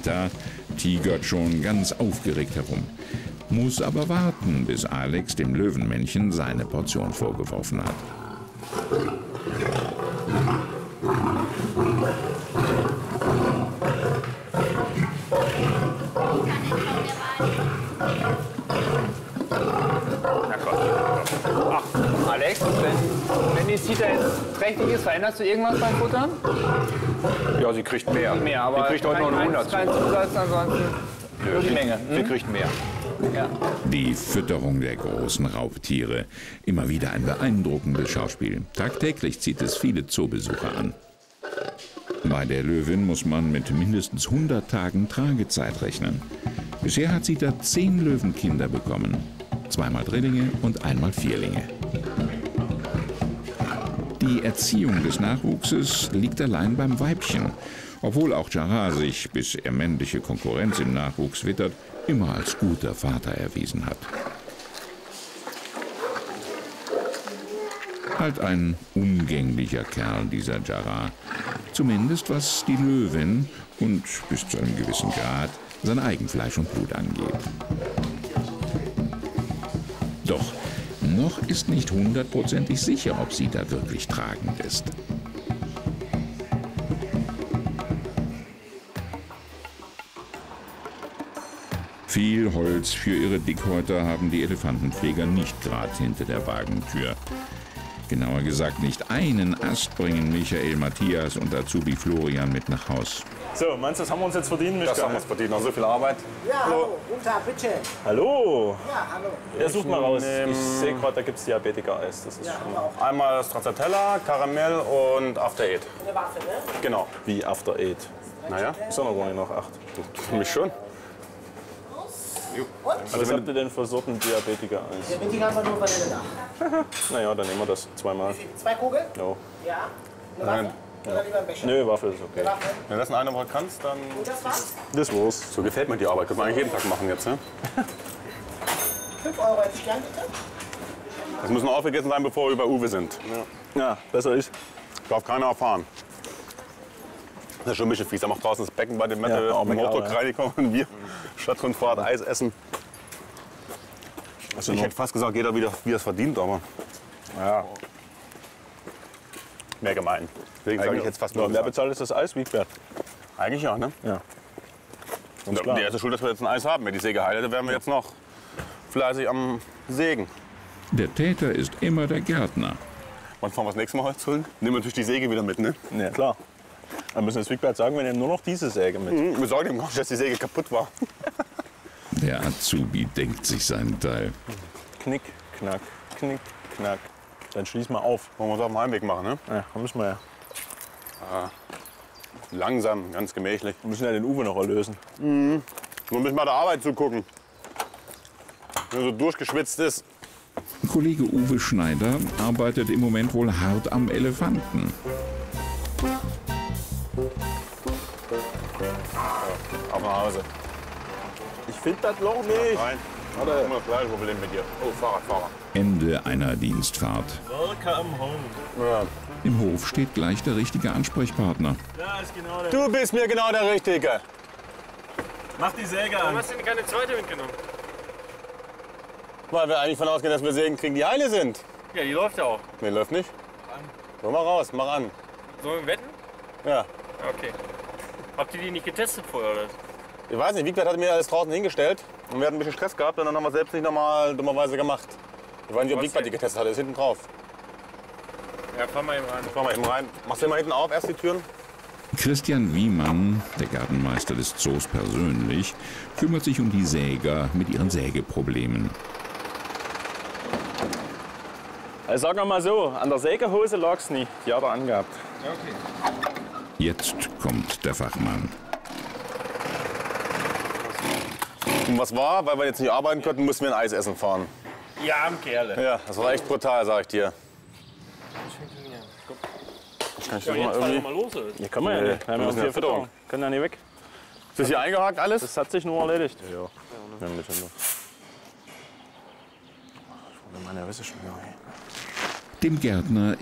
Rita tigert schon ganz aufgeregt herum, muss aber warten, bis Alex dem Löwenmännchen seine Portion vorgeworfen hat. Ach, Alex, wenn die Zita jetzt trächtig ist, veränderst du irgendwas beim Futtern? Ja, sie kriegt mehr. Mehr, aber sie kriegt heute noch eine 100. Kein Zusatz, ansonsten nur die Menge. Sie kriegt mehr. Ja. Die Fütterung der großen Raubtiere. Immer wieder ein beeindruckendes Schauspiel. Tagtäglich zieht es viele Zoobesucher an. Bei der Löwin muss man mit mindestens 100 Tagen Tragezeit rechnen. Bisher hat sie da 10 Löwenkinder bekommen. 2-mal Drillinge und 1-mal Vierlinge. Die Erziehung des Nachwuchses liegt allein beim Weibchen. Obwohl auch Jara sich, bis er männliche Konkurrenz im Nachwuchs wittert, immer als guter Vater erwiesen hat. Halt ein umgänglicher Kerl, dieser Jara. Zumindest was die Löwin und bis zu einem gewissen Grad sein Eigenfleisch und Blut angeht. Doch noch ist nicht hundertprozentig sicher, ob sie da wirklich tragend ist. Viel Holz für ihre Dickhäuter haben die Elefantenpfleger nicht gerade hinter der Wagentür. Genauer gesagt, nicht einen Ast bringen Michael, Matthias und Azubi Florian mit nach Haus. So, meinst du, das haben wir uns jetzt verdient, Mischka? Das haben wir uns verdient, noch so viel Arbeit. Ja, hallo, guten Tag, bitte. Hallo! Ja, hallo. Ja, such mal raus. Ich sehe gerade, da gibt es Diabetiker-Eis. Das ist Ja, schon haben wir auch. Einmal Stracciatella, Karamell und After Eight. Eine Waffe, ne? Genau. wie After Eight. Naja, Ist ja noch gar nicht nach 8. für mich schon. Und? Was habt ihr denn für Sorten Diabetiker-Eis? Der Windig haben wir nur Vanille nach. Naja, dann nehmen wir das zweimal. 2 Kugeln? No. Ja. Eine Waffe? Oder lieber ein Becher? Nö, Waffel ist okay. Eine Waffe? Wenn du das in einer Woche kannst, dann... Und das war's? Das war's. So gefällt mir die Arbeit. Können wir eigentlich jeden Tag machen jetzt, ne? 5 Euro hätte ich gern, bitte. Das muss noch aufgegessen sein, bevor wir über Uwe sind. Ja, besser ist. Darf keiner erfahren. Das ist schon ein bisschen fies. Da macht draußen das Becken bei dem Ja, auch Motorreiniger und wir Stadtrundfahrt Eis essen. Also Ich hätte fast gesagt, jeder wie er es verdient, aber ja. mehr gemein. Deswegen sage ich jetzt fast nur. Wer bezahlt ist das Eis? Wigbert. Eigentlich ja, ne? Ja. Ganz Der klar. erste Schuld, dass wir jetzt ein Eis haben. Wenn die Säge heile, dann wären wir jetzt noch fleißig am Sägen. Der Täter ist immer der Gärtner. Wann fahren wir das nächste Mal Holz holen? Nehmen wir natürlich die Säge wieder mit, ne? Ja, klar. Dann müssen wir das Wigbert sagen, wir nehmen nur noch diese Säge mit. Wir sagen dem gar nicht, dass die Säge kaputt war. Der Azubi denkt sich seinen Teil. Knick, knack, knick, knack. Dann schließ mal auf. Wollen wir uns auf dem Heimweg machen, ne? Ja, da müssen wir ja. Langsam, ganz gemächlich. Wir müssen ja den Uwe noch erlösen. Nur müssen wir der Arbeit zugucken. Wenn er so durchgeschwitzt ist. Kollege Uwe Schneider arbeitet im Moment wohl hart am Elefanten. Auf nach Hause. Ich finde das Loch nicht. Nein. Oder immer das gleiche Problem mit dir. Oh, Fahrradfahrer. Ende einer Dienstfahrt. Welcome home. Ja. Im Hof steht gleich der richtige Ansprechpartner. Da ist genau der. Du bist mir genau der Richtige. Mach die Säge an. Warum hast du denn keine zweite mitgenommen? Weil wir eigentlich von ausgehen, dass wir Sägen kriegen, die heile sind. Ja, die läuft ja auch. Nee, läuft nicht. Hol mal raus, mach an. Sollen wir wetten? Ja. Okay. Habt ihr die nicht getestet vorher, oder? Ich weiß nicht, Wigbert hat mir alles draußen hingestellt. Und wir hatten ein bisschen Stress gehabt und dann haben wir es selbst nicht nochmal dummerweise gemacht. Ich weiß nicht, ob Was Wigbert die denn? getestet hat, der ist hinten drauf. Ja, fahr mal eben rein. Fahr mal eben rein. Machst du mal hinten auf, erst die Türen? Christian Wiemann, der Gartenmeister des Zoos persönlich, kümmert sich um die Säger mit ihren Sägeproblemen. Also sagen wir mal so, an der Sägehose lag es nicht. Die hat er angehabt. Ja, okay. Jetzt kommt der Fachmann. Und was war? Weil wir jetzt nicht arbeiten konnten, mussten wir ein Eis essen fahren. Die armen Kerle. Ja, das war echt brutal, sag ich dir. Kann ich das Ja, mal jetzt fahr doch irgendwie... mal los. Oder? Ja, kann man ja Nee, nicht. Wir haben wir ja müssen ja hier Fütterung. Fütterung. Können ja nicht weg. Ist das hier eingehakt alles? Das hat sich nur erledigt. Ja. Ja, ein bisschen noch. Ich wollte meine Wisse schon. Dem Gärtner